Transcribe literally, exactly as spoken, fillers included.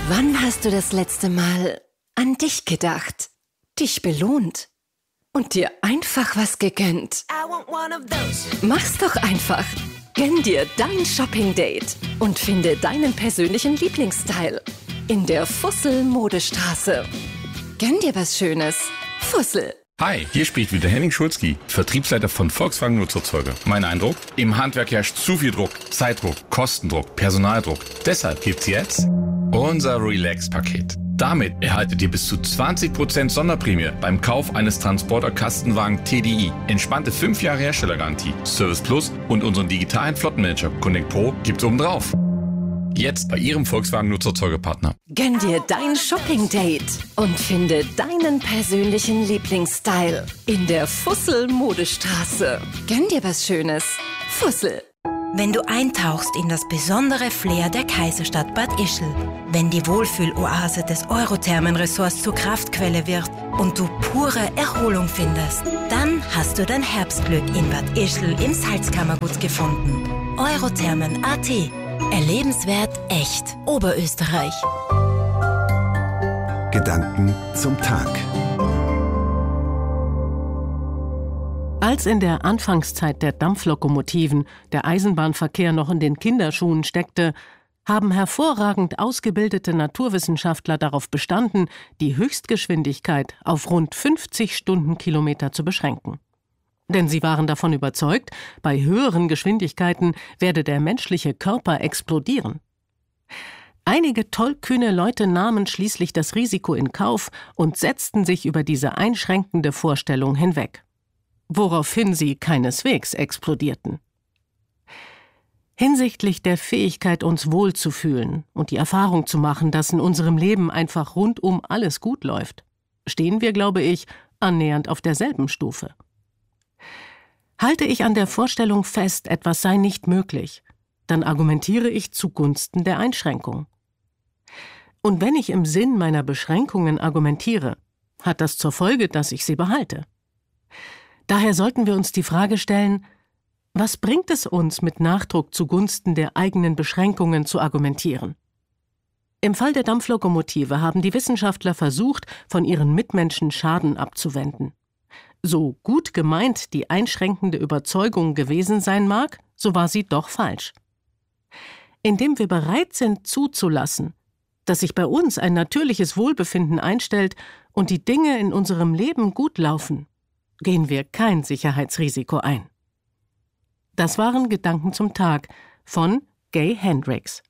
Wann hast du das letzte Mal an dich gedacht, dich belohnt und dir einfach was gegönnt? Mach's doch einfach. Gönn dir dein Shopping-Date und finde deinen persönlichen Lieblingsstyle in der Fussel-Modestraße. Gönn dir was Schönes. Fussel. Hi, hier spricht wieder Henning Schulzki, Vertriebsleiter von Volkswagen Nutzerzeuger. Mein Eindruck? Im Handwerk herrscht zu viel Druck, Zeitdruck, Kostendruck, Personaldruck. Deshalb gibt's jetzt unser Relax-Paket. Damit erhaltet ihr bis zu zwanzig Prozent Sonderprämie beim Kauf eines Transporter-Kastenwagen T D I. Entspannte fünf Jahre Herstellergarantie, Service Plus und unseren digitalen Flottenmanager Connect Pro gibt's obendrauf. Jetzt bei Ihrem Volkswagen Nutzerzeugerpartner. Gönn dir dein Shopping-Date und finde deinen persönlichen Lieblingsstyle in der Fussel-Modestraße. Gönn dir was Schönes. Fussel. Wenn du eintauchst in das besondere Flair der Kaiserstadt Bad Ischl, wenn die Wohlfühloase des Eurothermenressorts zur Kraftquelle wird und du pure Erholung findest, dann hast du dein Herbstglück in Bad Ischl im Salzkammergut gefunden. Eurothermen Punkt a t. Erlebenswert echt. Oberösterreich. Gedanken zum Tag. Als in der Anfangszeit der Dampflokomotiven der Eisenbahnverkehr noch in den Kinderschuhen steckte, haben hervorragend ausgebildete Naturwissenschaftler darauf bestanden, die Höchstgeschwindigkeit auf rund fünfzig Stundenkilometer zu beschränken. Denn sie waren davon überzeugt, bei höheren Geschwindigkeiten werde der menschliche Körper explodieren. Einige tollkühne Leute nahmen schließlich das Risiko in Kauf und setzten sich über diese einschränkende Vorstellung hinweg, woraufhin sie keineswegs explodierten. Hinsichtlich der Fähigkeit, uns wohlzufühlen und die Erfahrung zu machen, dass in unserem Leben einfach rundum alles gut läuft, stehen wir, glaube ich, annähernd auf derselben Stufe. Halte ich an der Vorstellung fest, etwas sei nicht möglich, dann argumentiere ich zugunsten der Einschränkung. Und wenn ich im Sinn meiner Beschränkungen argumentiere, hat das zur Folge, dass ich sie behalte. Daher sollten wir uns die Frage stellen, was bringt es uns, mit Nachdruck zugunsten der eigenen Beschränkungen zu argumentieren? Im Fall der Dampflokomotive haben die Wissenschaftler versucht, von ihren Mitmenschen Schaden abzuwenden. So gut gemeint die einschränkende Überzeugung gewesen sein mag, so war sie doch falsch. Indem wir bereit sind zuzulassen, dass sich bei uns ein natürliches Wohlbefinden einstellt und die Dinge in unserem Leben gut laufen, gehen wir kein Sicherheitsrisiko ein. Das waren Gedanken zum Tag von Gay Hendricks.